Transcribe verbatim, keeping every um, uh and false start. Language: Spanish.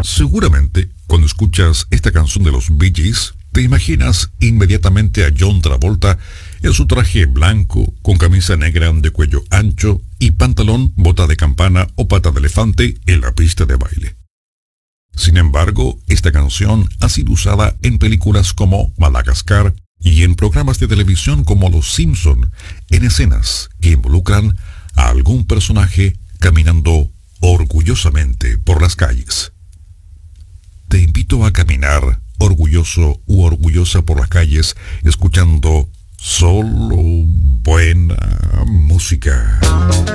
Seguramente, cuando escuchas esta canción de los Bee Gees, te imaginas inmediatamente a John Travolta en su traje blanco, con camisa negra de cuello ancho y pantalón, bota de campana o pata de elefante en la pista de baile. Sin embargo, esta canción ha sido usada en películas como Madagascar y en programas de televisión como Los Simpson, en escenas que involucran a algún personaje caminando orgullosamente por las calles. Te invito a caminar orgulloso u orgullosa por las calles, escuchando solo buena música.